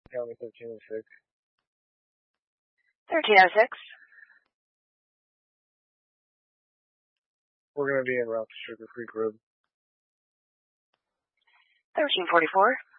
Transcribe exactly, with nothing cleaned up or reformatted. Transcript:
Tell me thirteen oh six. thirteen oh six. We're going to be en route to Sugar Creek Road. thirteen forty-four.